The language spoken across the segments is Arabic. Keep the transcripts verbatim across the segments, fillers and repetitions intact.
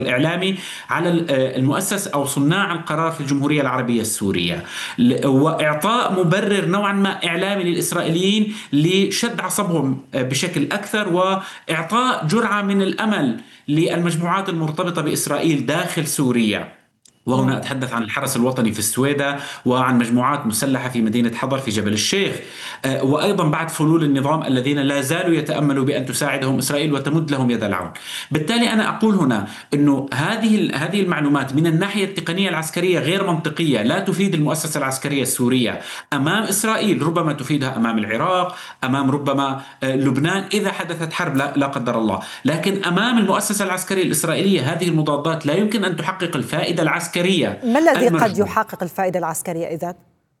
الإعلامي على المؤسس أو صناع القرار في الجمهورية العربية السورية، وإعطاء مبرر نوعا ما إعلامي للإسرائيليين لشد عصبهم بشكل أكثر، وإعطاء جرعة من الأمل للمجموعات المرتبطة بإسرائيل داخل سوريا. وهنا مم. أتحدث عن الحرس الوطني في السويداء، وعن مجموعات مسلحة في مدينة حضر في جبل الشيخ، آه، وأيضا بعد فلول النظام الذين لا زالوا يتأملوا بأن تساعدهم إسرائيل وتمد لهم يد العون. بالتالي أنا أقول هنا أنه هذه هذه المعلومات من الناحية التقنية العسكرية غير منطقية، لا تفيد المؤسسة العسكرية السورية أمام إسرائيل، ربما تفيدها أمام العراق، أمام ربما آه، لبنان إذا حدثت حرب، لا, لا قدر الله. لكن أمام المؤسسة العسكرية الإسرائيلية هذه المضادات لا يمكن أن تحقق الفائدة العسكرية ما الذي قد المرجوة. يحقق الفائدة العسكرية إذن؟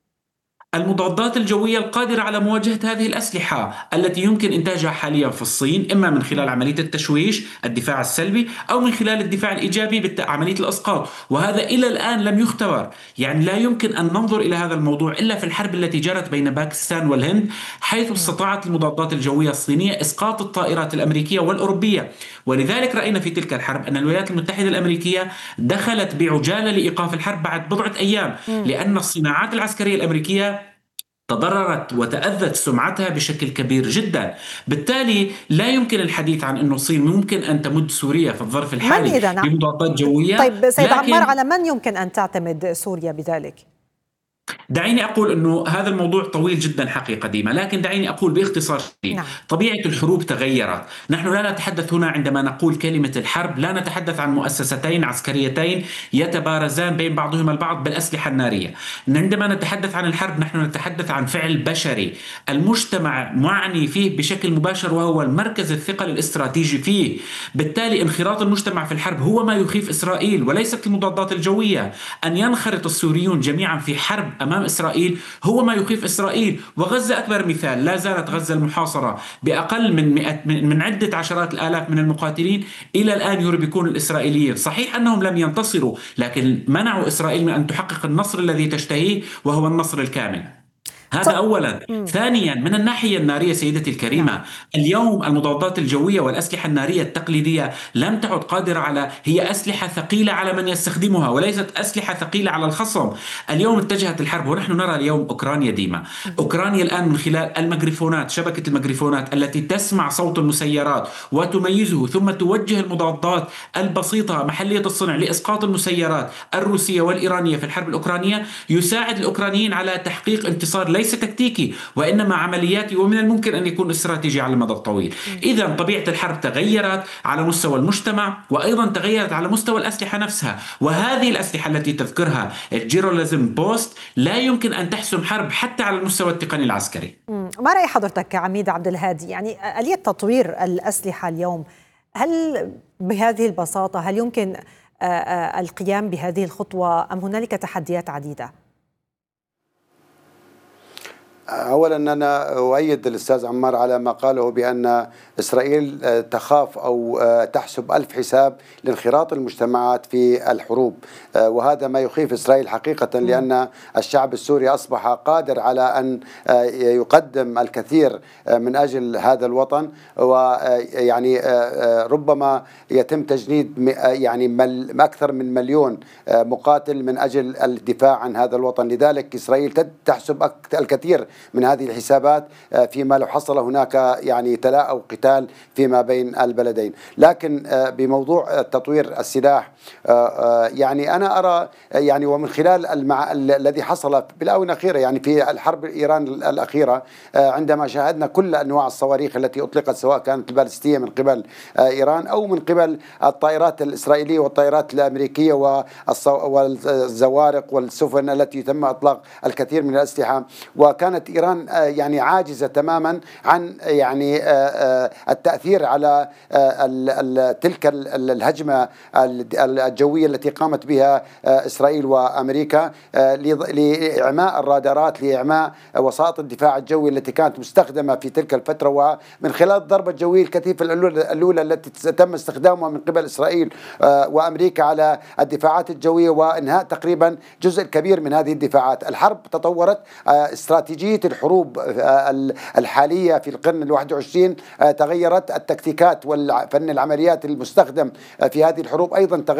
المضادات الجوية القادرة على مواجهة هذه الأسلحة التي يمكن إنتاجها حاليا في الصين، إما من خلال عملية التشويش الدفاع السلبي، أو من خلال الدفاع الإيجابي عملية الإسقاط، وهذا إلى الآن لم يختبر. يعني لا يمكن أن ننظر إلى هذا الموضوع إلا في الحرب التي جرت بين باكستان والهند، حيث استطاعت المضادات الجوية الصينية إسقاط الطائرات الأمريكية والأوروبية. ولذلك رأينا في تلك الحرب أن الولايات المتحدة الأمريكية دخلت بعجالة لإيقاف الحرب بعد بضعة أيام، لأن الصناعات العسكرية الأمريكية تضررت وتأذت سمعتها بشكل كبير جدا. بالتالي لا يمكن الحديث عن أن الصين ممكن أن تمد سوريا في الظرف من الحالي إذن؟ بمضادات جوية. طيب سيد عمار، لكن على من يمكن أن تعتمد سوريا بذلك؟ دعيني أقول أنه هذا الموضوع طويل جدا حقيقة ديما، لكن دعيني أقول باختصار شديد. نعم. طبيعة الحروب تغيرت. نحن لا نتحدث هنا عندما نقول كلمة الحرب، لا نتحدث عن مؤسستين عسكريتين يتبارزان بين بعضهما البعض بالأسلحة النارية. عندما نتحدث عن الحرب نحن نتحدث عن فعل بشري المجتمع معني فيه بشكل مباشر، وهو المركز الثقل الاستراتيجي فيه. بالتالي انخراط المجتمع في الحرب هو ما يخيف إسرائيل وليست المضادات الجوية. أن ينخرط السوريون جميعا في حرب أمام إسرائيل هو ما يخيف إسرائيل. وغزة أكبر مثال، لا زالت غزة المحاصرة بأقل من مئة من عدة عشرات الآلاف من المقاتلين، إلى الآن يربكون الإسرائيليين. صحيح أنهم لم ينتصروا، لكن منعوا إسرائيل من أن تحقق النصر الذي تشتهيه، وهو النصر الكامل. هذا طب. أولا. مم. ثانيا، من الناحية النارية سيدتي نعم. الكريمة، اليوم المضادات الجوية والأسلحة النارية التقليدية لم تعد قادرة على، هي أسلحة ثقيلة على من يستخدمها وليست أسلحة ثقيلة على الخصم. اليوم اتجهت الحرب، ونحن نرى اليوم أوكرانيا ديما. أوكرانيا الآن من خلال الميكروفونات، شبكة الميكروفونات التي تسمع صوت المسيرات وتميزه، ثم توجه المضادات البسيطة محلية الصنع لإسقاط المسيرات الروسية والإيرانية في الحرب الأوكرانية، يساعد الأوكرانيين على تحقيق انتصار ليس تكتيكي وإنما عملياتي، ومن الممكن أن يكون استراتيجي على المدى الطويل. إذا طبيعة الحرب تغيرت على مستوى المجتمع، وأيضا تغيرت على مستوى الأسلحة نفسها. وهذه الأسلحة التي تذكرها الجيرولازم بوست لا يمكن أن تحسم حرب حتى على المستوى التقني العسكري. ما رأي حضرتك عميد عبد الهادي؟ يعني آلية تطوير الأسلحة اليوم، هل بهذه البساطة هل يمكن القيام بهذه الخطوة، أم هنالك تحديات عديدة؟ أولا أنا أؤيد الأستاذ عمار على ما قاله بأن إسرائيل تخاف أو تحسب ألف حساب لانخراط المجتمعات في الحروب، وهذا ما يخيف إسرائيل حقيقة، لأن الشعب السوري أصبح قادر على أن يقدم الكثير من أجل هذا الوطن، ويعني ربما يتم تجنيد يعني أكثر من مليون مقاتل من أجل الدفاع عن هذا الوطن. لذلك إسرائيل تحسب الكثير من هذه الحسابات فيما لو حصل هناك يعني تلاء أو قتال فيما بين البلدين. لكن بموضوع تطوير السلاح، يعني أنا أرى يعني ومن خلال المع... الذي حصل بالآونة الأخيرة، يعني في الحرب إيران الأخيرة، عندما شاهدنا كل أنواع الصواريخ التي أطلقت، سواء كانت البالستية من قبل إيران أو من قبل الطائرات الإسرائيلية والطائرات الأمريكية والزوارق والسفن التي تم إطلاق الكثير من الأسلحة، وكانت إيران يعني عاجزة تماما عن يعني التأثير على تلك الهجمة الجوية التي قامت بها إسرائيل وأمريكا لإعماء الرادارات، لإعماء وسائط الدفاع الجوي التي كانت مستخدمة في تلك الفترة. ومن خلال الضربة الجوية الكثيفة الأولى التي تم استخدامها من قبل إسرائيل وأمريكا على الدفاعات الجوية وإنهاء تقريبا جزء كبير من هذه الدفاعات، الحرب تطورت استراتيجية استراتيجية الحروب الحالية في القرن الواحد والعشرين تغيرت، التكتيكات والفن العمليات المستخدم في هذه الحروب أيضا تغيرت.